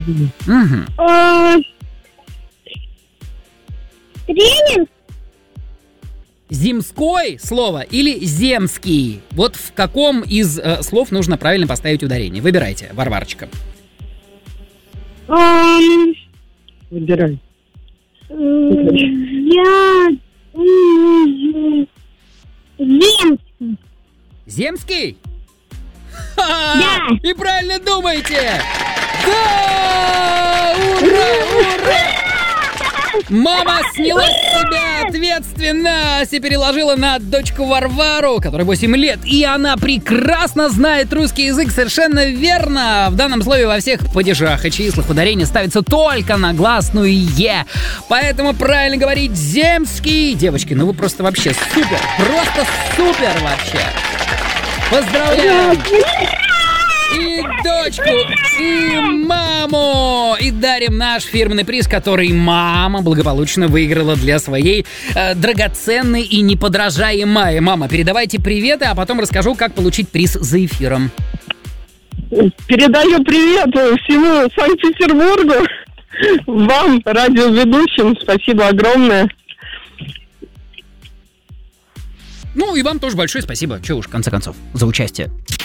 Угу. Тренинг? Земской слово или земский? Вот в каком из слов нужно правильно поставить ударение? Выбирайте, Варварочка. Выбирай. Земский. Земский? Да. И правильно думаете! Да! Ура! Ура! Мама сняла с себя ответственность и переложила на дочку Варвару, которой 8 лет, и она прекрасно знает русский язык, совершенно верно. В данном слове во всех падежах и числах ударение ставится только на гласную «е». Поэтому правильно говорить «земский». Девочки, ну вы просто вообще супер, просто супер вообще. Поздравляем! И дочку, и маму! И дарим наш фирменный приз, который мама благополучно выиграла для своей драгоценной и неподражаемой. Мама, передавайте приветы, а потом расскажу, как получить приз за эфиром. Передаю привет всему Санкт-Петербургу. Вам, радиоведущим, спасибо огромное. Ну и вам тоже большое спасибо, че уж, в конце концов, за участие.